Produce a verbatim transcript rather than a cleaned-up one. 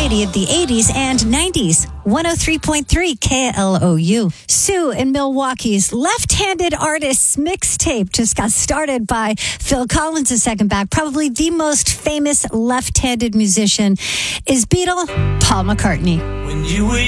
variety of the eighties and nineties. one oh three point three K L O U. Sue in Milwaukee's Left-Handed Artists mixtape just got started by Phil Collins a second back. Probably the most famous left-handed musician is Beatle Paul McCartney. When you were